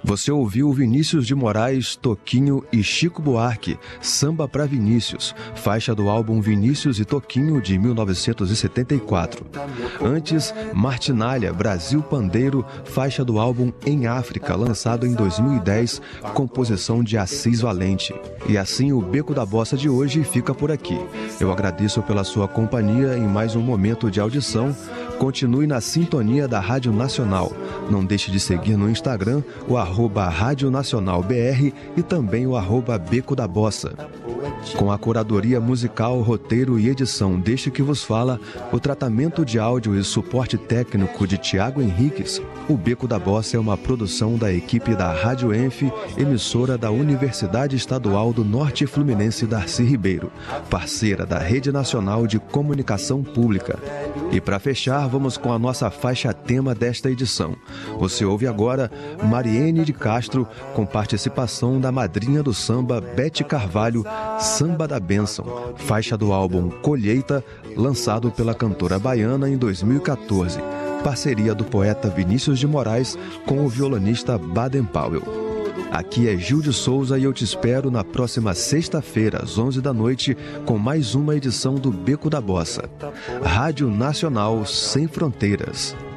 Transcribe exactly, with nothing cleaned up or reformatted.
Você ouviu Vinícius de Moraes, Toquinho e Chico Buarque, Samba pra Vinícius, faixa do álbum Vinícius e Toquinho de mil novecentos e setenta e quatro. Antes, Martinália, Brasil Pandeiro, faixa do álbum Em África, lançado em dois mil e dez, composição de Assis Valente. E assim o Beco da Bossa de hoje fica por aqui. Eu agradeço pela sua companhia em mais um momento de audição. Continue na sintonia da Rádio Nacional. Não deixe de seguir no Instagram o arroba Rádio Nacional B R e também o arroba Beco da Bossa. Com a curadoria musical, roteiro e edição deste que vos fala, o tratamento de áudio e suporte técnico de Tiago Henriques, o Beco da Bossa é uma produção da equipe da Rádio Enf, emissora da Universidade Estadual do Norte Fluminense Darcy Ribeiro, parceira da Rede Nacional de Comunicação Pública. E para fechar, vamos com a nossa faixa tema desta edição. Você ouve agora Mariene de Castro, com participação da madrinha do samba Bete Carvalho, Samba da Bênção, faixa do álbum Colheita, lançado pela cantora baiana em dois mil e quatorze, parceria do poeta Vinícius de Moraes com o violonista Baden Powell. Aqui é Gil de Souza e eu te espero na próxima sexta-feira, às onze da noite, com mais uma edição do Beco da Bossa. Rádio Nacional Sem Fronteiras.